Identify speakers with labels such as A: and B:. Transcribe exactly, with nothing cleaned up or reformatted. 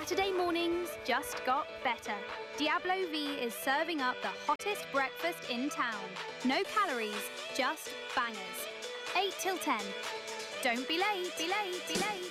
A: Saturday mornings just got better. Diablo V is serving up the hottest breakfast in town. No calories, just bangers. eight till ten. Don't be late, be late, be late.